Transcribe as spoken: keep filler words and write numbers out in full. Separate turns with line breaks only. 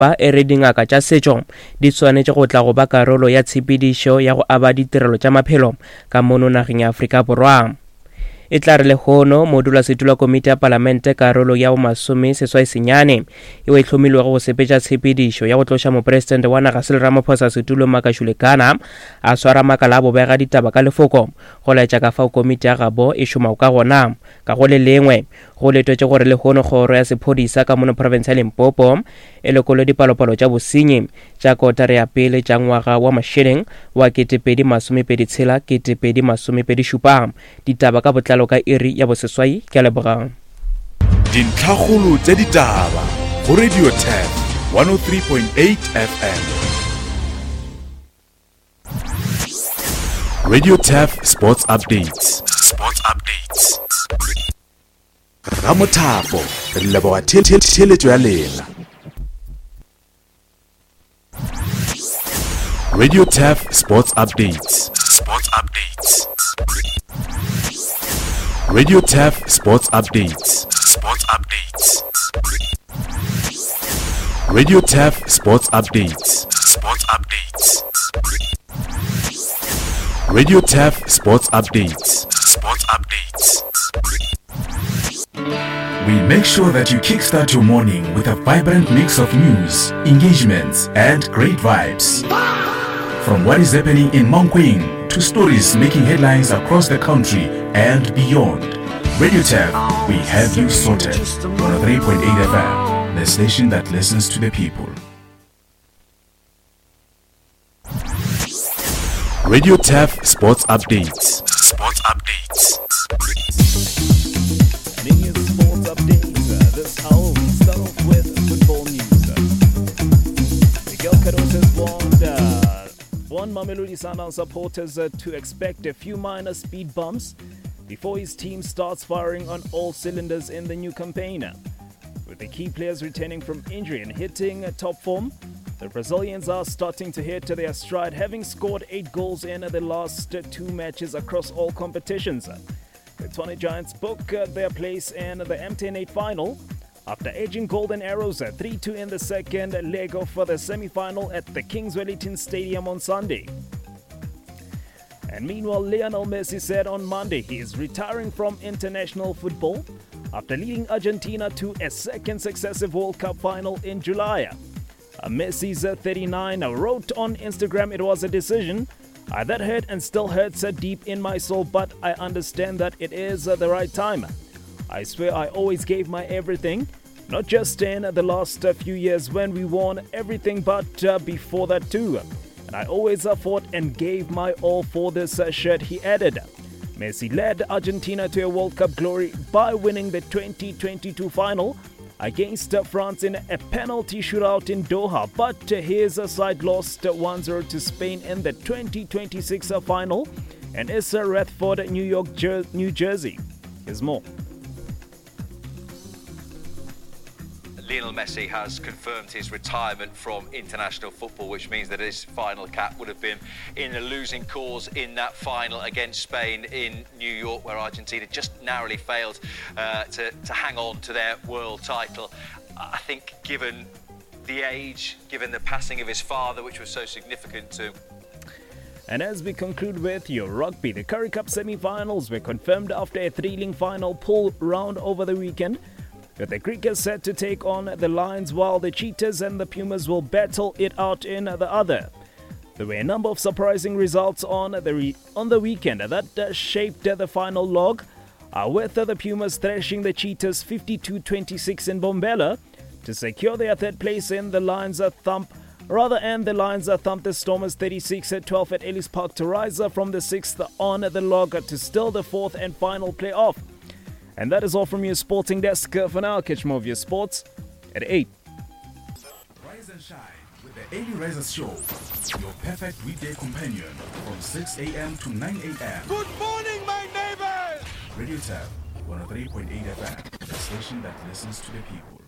lefapha e re dingaka tša setšo di swanetše go tla go ba karolo ya tshepedišo ya go aba ditirelo tša maphelo ka mono nageng ya Afrika Borwa. E tla re lehono modulasetulo wa komiti ya palamente karolo ya bo masome seswai senyane eo e hlomilwego go sepetša tshepedišo ya go tloša mopresidente wa naga Cyril Ramaphosa setulo Makashule Kana a swara makala a bobega ditaba ka lefoko go laetša ka fao komiti ya gabo e šomao ka gona ka go le lengwe go letwetše gore lehono kgoro ya sephodisa ka mono province ya Limpopo e lekolo dipalopalo tša bosenyi tša kotara ya pele tša ngwaga wa mašeleng wa ketepedi masomepedi tshela ketepedi masomepedi šupa ditaba ka botlalo ka iri ya boseswai ke a lebogang.
Dintlhakgolo tša ditaba go Radio Tap one oh three point eight F M. Radio Tap Sports Updates. Sports Updates. Ramothapo re leboga theletšo ya lena. Radio Tap Sports Updates. Sports Updates. Radio Tap Sports Updates. Sports Updates. Radio Tap Sports Updates. Sports Updates. Radio Tap Sports Updates. Sports Updates. We make sure that you kickstart your morning with a vibrant mix of news, engagements, and great vibes. From what is happening in Mankweng to stories making headlines across the country and beyond. Radio Tap, we have you sorted. one oh three point eight F M, the station that listens to the people. Radio Tap Sports Updates. Sports Updates.
And in your sports updates, uh, this hour we start off with football news. Miguel Cardoso has warned, uh, warned Mamelodi Sundowns supporters uh, to expect a few minor speed bumps before his team starts firing on all cylinders in the new campaign. With the key players returning from injury and hitting top form, the Brazilians are starting to hit their stride, having scored eight goals in the last two matches across all competitions. The Tshwane Giants book their place in the M ten eight final after edging Golden Arrows three two in the second leg of the semi-final at the Kings Wellington Stadium on Sunday. And meanwhile, Lionel Messi said on Monday he is retiring from international football after leading Argentina to a second successive World Cup final in July. Uh, Messi's uh, thirty-nine uh, wrote on Instagram it was a decision uh, that hurt and still hurts uh, deep in my soul, but I understand that it is uh, the right time. I swear I always gave my everything, not just in uh, the last uh, few years when we won everything, but uh, before that too. And I always uh, fought and gave my all for this uh, shirt, he added. Messi led Argentina to a World Cup glory by winning the twenty twenty-two final against uh, France in a penalty shootout in Doha, but uh, his uh, side lost uh, one zero to Spain in the twenty twenty-six uh, final, and it's uh, Radford, New York, Jer- New Jersey. Here's more.
Lionel Messi has confirmed his retirement from international football, which means that his final cap would have been in a losing cause in that final against Spain in New York, where Argentina just narrowly failed uh, to, to hang on to their world title. I think given the age, given the passing of his father, which was so significant to.
And as we conclude with your rugby, the Currie Cup semi-finals were confirmed after a thrilling final pool round over the weekend, with the Griquas set to take on the Lions, while the Cheetahs and the Pumas will battle it out in the other. There were a number of surprising results on the re- on the weekend that uh, shaped uh, the final log, uh, with uh, the Pumas thrashing the Cheetahs fifty-two twenty-six in Bombela to secure their third place in the Lions uh, thump. Rather, and the Lions uh, thumped the Stormers thirty-six twelve at Ellis Park to rise uh, from the sixth on the log uh, to still the fourth and final playoff. And that is all from your sporting desk uh, for now. Catch more of your sports at eight.
Rise and shine with the Early Risers Show, your perfect weekday companion from six a.m. to nine a.m.
Good morning, my neighbors!
Radio Tap one oh three point eight F M, the station that listens to the people.